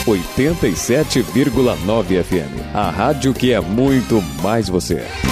87,9 FM. A rádio que é muito mais você.